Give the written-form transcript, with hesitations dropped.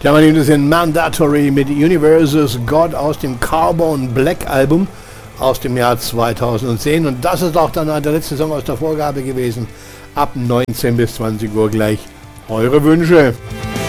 Ja, meine Lieben, das sind Mandatory mit Universes God aus dem Carbon Black Album aus dem Jahr 2010. Und das ist auch dann der letzte Song aus der Vorgabe gewesen. Ab 19 bis 20 Uhr gleich eure Wünsche.